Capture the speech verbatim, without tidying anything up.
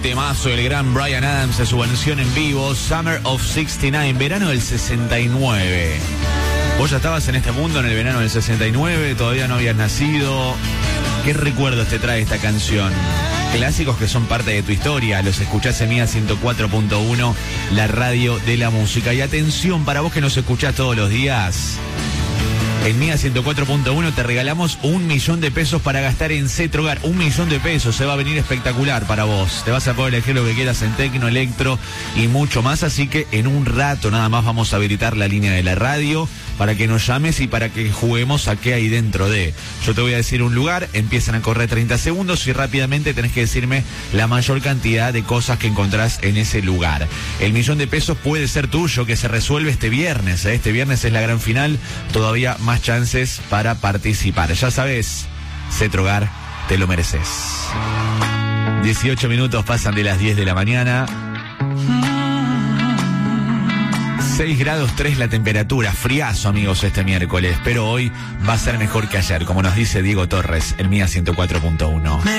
temazo del gran Bryan Adams de su versión en vivo, Summer of sesenta y nueve, verano del sesenta y nueve. Vos ya estabas en este mundo en el verano del sesenta y nueve, todavía no habías nacido. ¿Qué recuerdos te trae esta canción? Clásicos que son parte de tu historia, los escuchás en Mía ciento cuatro punto uno, la radio de la música. Y atención, para vos que nos escuchás todos los días, en Mía ciento cuatro punto uno te regalamos un millón de pesos para gastar en Cetrogar. Un millón de pesos, se va a venir espectacular para vos. Te vas a poder elegir lo que quieras en tecno, electro y mucho más. Así que en un rato nada más vamos a habilitar la línea de la radio para que nos llames y para que juguemos a qué hay dentro de. Yo te voy a decir un lugar, empiezan a correr treinta segundos y rápidamente tenés que decirme la mayor cantidad de cosas que encontrás en ese lugar. El millón de pesos puede ser tuyo, que se resuelve este viernes. ¿eh? Este viernes es la gran final, todavía más chances para participar. Ya sabes, Cetrogar, te lo mereces. dieciocho minutos pasan de las diez de la mañana. seis grados tres la temperatura, friazo amigos este miércoles, pero hoy va a ser mejor que ayer, como nos dice Diego Torres, en Mía ciento cuatro punto uno.